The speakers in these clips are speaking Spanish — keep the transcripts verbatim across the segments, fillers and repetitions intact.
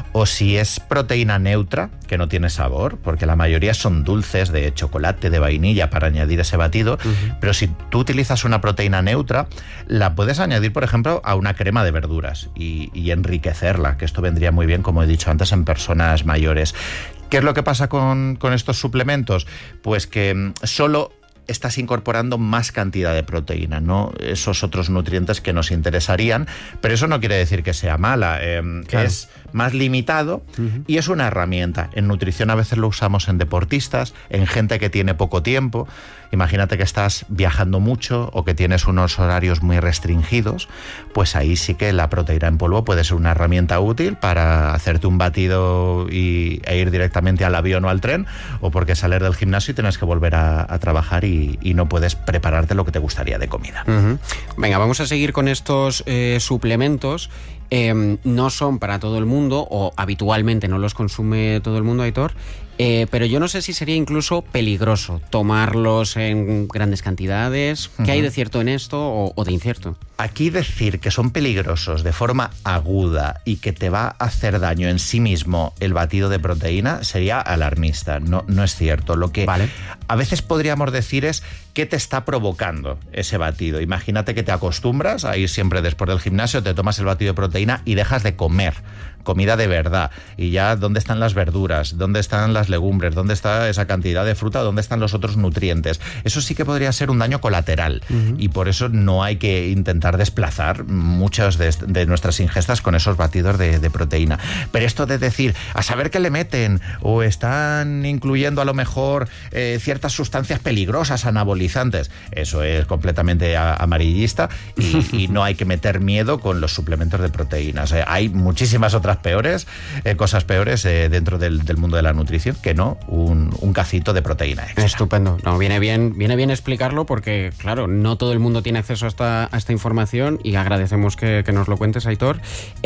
o si es proteína neutra, que no tiene sabor, porque la mayoría son dulces de chocolate, de vainilla para añadir ese batido, uh-huh. pero si tú utilizas una proteína neutra, la puedes añadir, por ejemplo, a una crema de verduras y, y enriquecerla, que esto vendría muy bien, como he dicho antes, en personas mayores. ¿Qué es lo que pasa con, con estos suplementos? Pues que solo estás incorporando más cantidad de proteína, no esos otros nutrientes que nos interesarían, pero eso no quiere decir que sea mala, eh, claro. es más limitado uh-huh. y es una herramienta. En nutrición a veces lo usamos en deportistas, en gente que tiene poco tiempo. Imagínate que estás viajando mucho o que tienes unos horarios muy restringidos, pues ahí sí que la proteína en polvo puede ser una herramienta útil para hacerte un batido y, e ir directamente al avión o al tren, o porque salir del gimnasio y tienes que volver a, a trabajar y, y no puedes prepararte lo que te gustaría de comida. Uh-huh. Venga, vamos a seguir con estos eh, suplementos. Eh, no son para todo el mundo, o habitualmente no los consume todo el mundo, Aitor, eh, pero yo no sé si sería incluso peligroso tomarlos en grandes cantidades. ¿Qué uh-huh. hay de cierto en esto o, o de incierto? Aquí decir que son peligrosos de forma aguda y que te va a hacer daño en sí mismo el batido de proteína sería alarmista. No, no es cierto. Lo que vale. a veces podríamos decir es qué te está provocando ese batido. Imagínate que te acostumbras a ir siempre después del gimnasio, te tomas el batido de proteína y dejas de comer comida de verdad. Y ya, ¿dónde están las verduras? ¿Dónde están las legumbres? ¿Dónde está esa cantidad de fruta? ¿Dónde están los otros nutrientes? Eso sí que podría ser un daño colateral. Uh-huh. Y por eso no hay que intentar desplazar muchas de, de nuestras ingestas con esos batidos de, de proteína. Pero esto de decir, a saber qué le meten, o están incluyendo a lo mejor eh, ciertas sustancias peligrosas, anabolizantes, eso es completamente a, amarillista y, y no hay que meter miedo con los suplementos de proteínas. Eh, hay muchísimas otras peores, eh, cosas peores eh, dentro del, del mundo de la nutrición que no un, un cacito de proteína extra. Estupendo. No, viene bien, viene bien explicarlo porque, claro, no todo el mundo tiene acceso a esta, a esta información y agradecemos que, que nos lo cuentes, Aitor.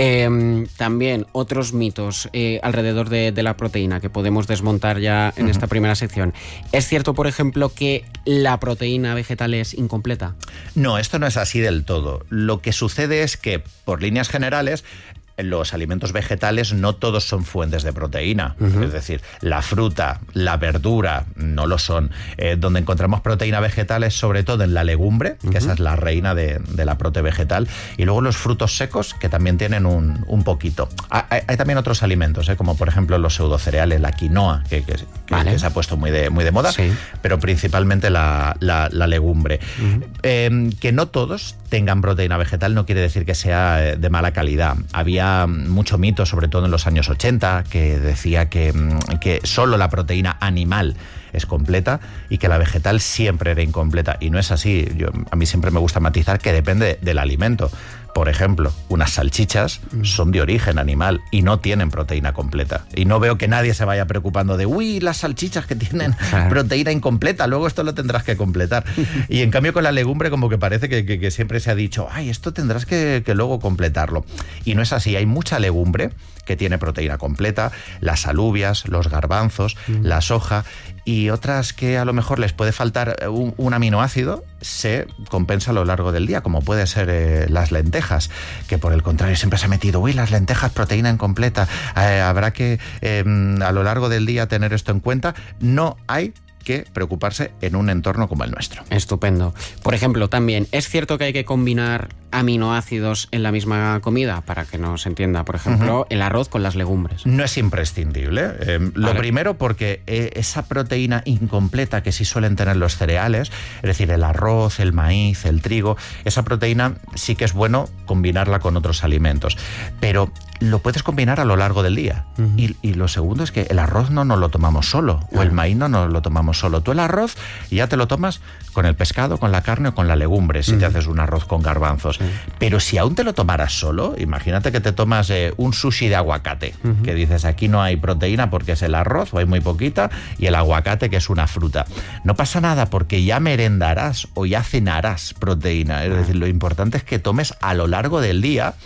Eh, también otros mitos eh, alrededor de, de la proteína que podemos desmontar ya en uh-huh. esta primera sección. ¿Es cierto, por ejemplo, que la proteína vegetal es incompleta? No, esto no es así del todo. Lo que sucede es que, por líneas generales, los alimentos vegetales no todos son fuentes de proteína. Uh-huh. Es decir, la fruta, la verdura no lo son. Eh, donde encontramos proteína vegetal es sobre todo en la legumbre, uh-huh. que esa es la reina de, de la prote vegetal, y luego los frutos secos, que también tienen un, un poquito. Hay, hay también otros alimentos, eh, como por ejemplo los pseudocereales, la quinoa, que, que, que, vale. que se ha puesto muy de, muy de moda, sí. pero principalmente la, la, la legumbre. Uh-huh. Eh, que no todos tengan proteína vegetal no quiere decir que sea de mala calidad. Había mucho mito, sobre todo en los años ochenta, que decía que, que solo la proteína animal es completa y que la vegetal siempre era incompleta. Y no es así. Yo, a mí siempre me gusta matizar que depende del alimento. Por ejemplo, unas salchichas son de origen animal y no tienen proteína completa. Y no veo que nadie se vaya preocupando de, uy, las salchichas que tienen claro. proteína incompleta, luego esto lo tendrás que completar. Y en cambio con la legumbre como que parece que, que, que siempre se ha dicho, ay, esto tendrás que, que luego completarlo. Y no es así, hay mucha legumbre que tiene proteína completa, las alubias, los garbanzos, mm. la soja y otras que a lo mejor les puede faltar un, un aminoácido, se compensa a lo largo del día, como puede ser eh, las lentejas, que por el contrario siempre se ha metido, uy, las lentejas, proteína incompleta, eh, habrá que eh, a lo largo del día tener esto en cuenta. No hay que preocuparse en un entorno como el nuestro. Estupendo. Por ejemplo, también, ¿es cierto que hay que combinar aminoácidos en la misma comida? Para que nos entienda, por ejemplo, uh-huh. el arroz con las legumbres. No es imprescindible. Eh, vale. Lo primero porque eh, esa proteína incompleta que sí suelen tener los cereales, es decir, el arroz, el maíz, el trigo, esa proteína sí que es bueno combinarla con otros alimentos. Pero lo puedes combinar a lo largo del día. Uh-huh. Y, y lo segundo es que el arroz no nos lo tomamos solo, uh-huh. o el maíz no nos lo tomamos solo. Tú el arroz ya te lo tomas con el pescado, con la carne o con la legumbre, si uh-huh. te haces un arroz con garbanzos. Uh-huh. Pero si aún te lo tomaras solo, imagínate que te tomas eh, un sushi de aguacate, uh-huh. que dices, aquí no hay proteína porque es el arroz, o hay muy poquita, y el aguacate, que es una fruta. No pasa nada porque ya merendarás o ya cenarás proteína. Es uh-huh. decir, lo importante es que tomes a lo largo del día,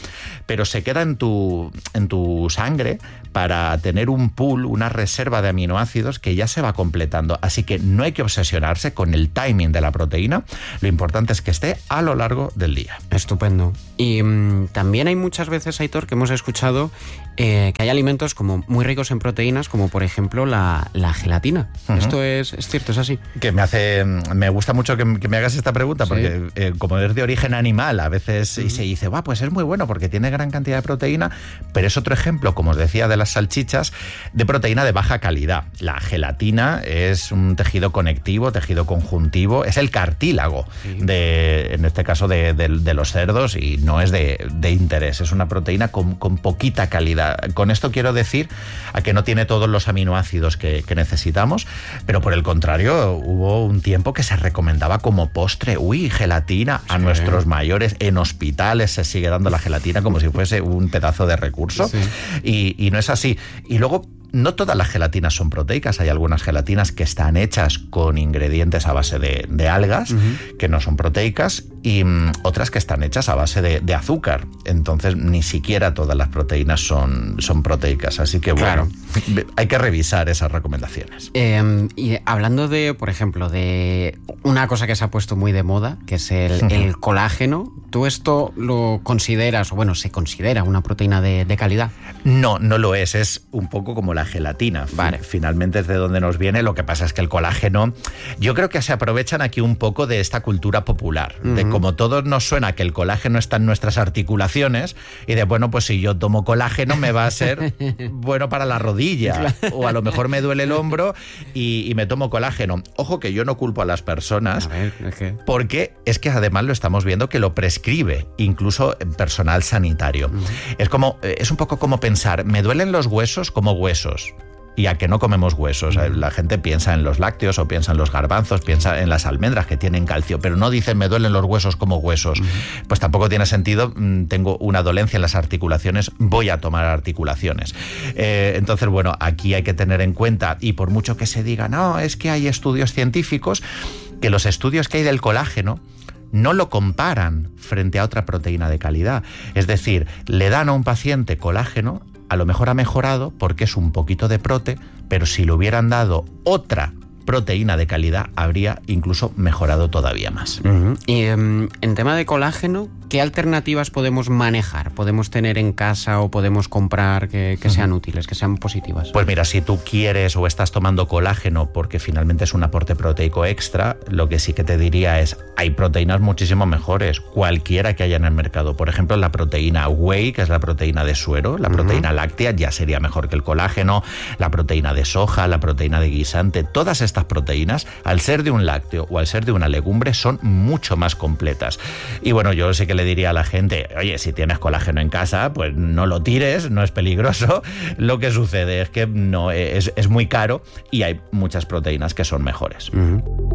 pero se queda en tu, en tu sangre para tener un pool, una reserva de aminoácidos que ya se va completando. Así que no hay que obsesionarse con el timing de la proteína. Lo importante es que esté a lo largo del día. Estupendo. Y mmm, también hay muchas veces, Aitor, que hemos escuchado eh, que hay alimentos como muy ricos en proteínas, como por ejemplo la, la gelatina. Uh-huh. ¿Esto es, es cierto? ¿Es así? Que me hace, me gusta mucho que, que me hagas esta pregunta, ¿sí? Porque eh, como es de origen animal, a veces uh-huh. y se dice, va, pues es muy bueno porque tiene gran cantidad de proteína, pero es otro ejemplo, como os decía, de las salchichas, de proteína de baja calidad. La gelatina es un tejido conectivo, tejido conjuntivo, es el cartílago, sí. de, en este caso de, de, de los cerdos, y no es de, de interés, es una proteína con, con poquita calidad. Con esto quiero decir a que no tiene todos los aminoácidos que, que necesitamos, pero por el contrario, hubo un tiempo que se recomendaba como postre, uy, gelatina, a sí. nuestros mayores. En hospitales se sigue dando la gelatina como si fuese un pedazo de recurso, sí. y, y no es así. Y luego, no todas las gelatinas son proteicas, hay algunas gelatinas que están hechas con ingredientes a base de, de algas, uh-huh. que no son proteicas, y um, otras que están hechas a base de, de azúcar. Entonces, ni siquiera todas las proteínas son, son proteicas. Así que, bueno, claro. hay que revisar esas recomendaciones. Eh, y hablando de, por ejemplo, de una cosa que se ha puesto muy de moda, que es el, uh-huh. el colágeno, ¿tú esto lo consideras, o bueno, se considera una proteína de, de calidad? No, no lo es. Es un poco como la gelatina. Vale. Finalmente es de donde nos viene. Lo que pasa es que el colágeno, yo creo que se aprovechan aquí un poco de esta cultura popular, uh-huh. de como todos nos suena que el colágeno está en nuestras articulaciones, y de, bueno, pues si yo tomo colágeno me va a ser bueno para la rodilla, claro. o a lo mejor me duele el hombro y, y me tomo colágeno. Ojo que yo no culpo a las personas, a ver, es que... porque es que además lo estamos viendo que lo prescribe incluso personal sanitario. Uh-huh. Es como, es un poco como pensar, me duelen los huesos como huesos. Y a que no comemos huesos. Uh-huh. La gente piensa en los lácteos o piensa en los garbanzos, piensa en las almendras que tienen calcio, pero no dicen me duelen los huesos como huesos. Uh-huh. Pues tampoco tiene sentido, tengo una dolencia en las articulaciones, voy a tomar articulaciones. Eh, entonces, bueno, aquí hay que tener en cuenta, y por mucho que se diga, no, es que hay estudios científicos, que los estudios que hay del colágeno no lo comparan frente a otra proteína de calidad. Es decir, le dan a un paciente colágeno, a lo mejor ha mejorado porque es un poquito de prote, pero si le hubieran dado otra proteína de calidad, habría incluso mejorado todavía más. Uh-huh. Y um, en tema de colágeno, ¿qué alternativas podemos manejar? ¿Podemos tener en casa o podemos comprar que, que sean uh-huh. útiles, que sean positivas? Pues mira, si tú quieres o estás tomando colágeno porque finalmente es un aporte proteico extra, lo que sí que te diría es, hay proteínas muchísimo mejores, cualquiera que haya en el mercado. Por ejemplo, la proteína whey, que es la proteína de suero, la uh-huh. proteína láctea ya sería mejor que el colágeno, la proteína de soja, la proteína de guisante, todas estas proteínas, al ser de un lácteo o al ser de una legumbre, son mucho más completas. Y bueno, yo sí que le diría a la gente, oye, si tienes colágeno en casa, pues no lo tires, no es peligroso. Lo que sucede es que no es, es muy caro y hay muchas proteínas que son mejores. Uh-huh.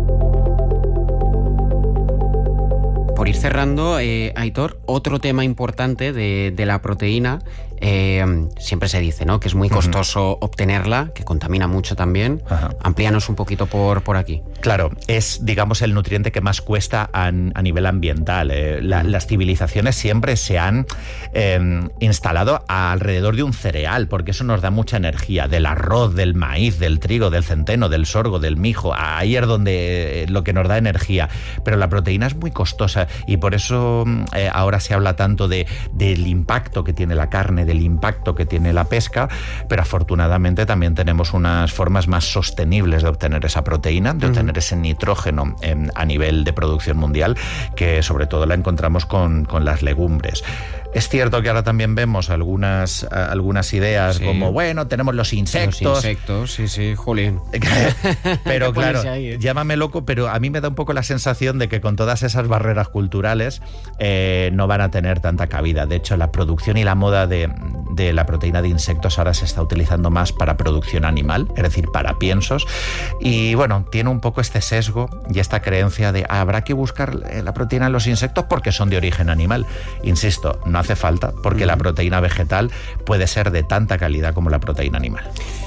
Por ir cerrando, eh, Aitor, otro tema importante de, de la proteína, eh, siempre se dice, ¿no?, que es muy costoso uh-huh. obtenerla, que contamina mucho también. Uh-huh. Amplíanos un poquito por, por aquí. Claro, es, digamos, el nutriente que más cuesta a, a nivel ambiental. Eh, la, uh-huh. Las civilizaciones siempre se han eh, instalado alrededor de un cereal, porque eso nos da mucha energía, del arroz, del maíz, del trigo, del centeno, del sorgo, del mijo. Ahí es donde eh, lo que nos da energía. Pero la proteína es muy costosa. Y por eso eh, ahora se habla tanto de, del impacto que tiene la carne, del impacto que tiene la pesca, pero afortunadamente también tenemos unas formas más sostenibles de obtener esa proteína, de obtener uh-huh. ese nitrógeno en, a nivel de producción mundial, que sobre todo la encontramos con, con las legumbres. Es cierto que ahora también vemos algunas, algunas ideas sí. como, bueno, tenemos los insectos. Los insectos, sí, sí, Julián. Pero claro, ahí, eh? llámame loco, pero a mí me da un poco la sensación de que con todas esas barreras culturales eh, no van a tener tanta cabida. De hecho, la producción y la moda de, de la proteína de insectos ahora se está utilizando más para producción animal, es decir, para piensos. Y bueno, tiene un poco este sesgo y esta creencia de ah, habrá que buscar la proteína en los insectos porque son de origen animal. Insisto, no hace falta, porque la proteína vegetal puede ser de tanta calidad como la proteína animal.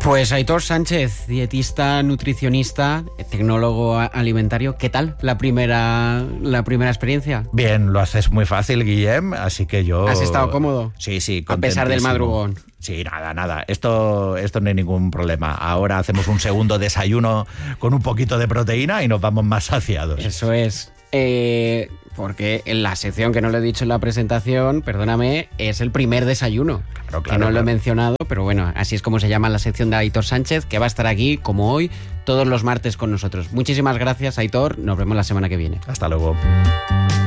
Pues Aitor Sánchez, dietista, nutricionista, tecnólogo alimentario. ¿Qué tal la primera, la primera experiencia? Bien, lo haces muy fácil, Guillem, así que yo... ¿Has estado cómodo? Sí, sí, a pesar del madrugón. Sí, nada, nada. Esto, esto no hay ningún problema. Ahora hacemos un segundo desayuno con un poquito de proteína y nos vamos más saciados. Eso es. Eh, porque en la sección que no lo he dicho en la presentación, perdóname, es el primer desayuno. Claro, claro, que no claro. lo he mencionado, pero bueno, así es como se llama la sección de Aitor Sánchez, que va a estar aquí, como hoy, todos los martes con nosotros. Muchísimas gracias, Aitor. Nos vemos la semana que viene. Hasta luego.